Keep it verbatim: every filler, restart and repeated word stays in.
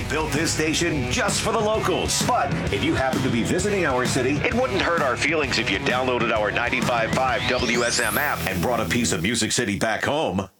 built this station just for the locals. But if you happen to be visiting our city, it wouldn't hurt our feelings if you downloaded our ninety-five point five W S M app and brought a piece of Music City back home.